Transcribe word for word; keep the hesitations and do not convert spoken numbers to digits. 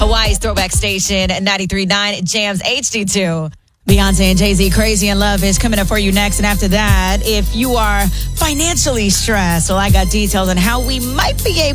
Hawaii's throwback station, ninety-three point nine Jams H D two. Beyonce and Jay-Z, Crazy in Love is coming up for you next. And after that, if you are financially stressed, well, I got details on how we might be able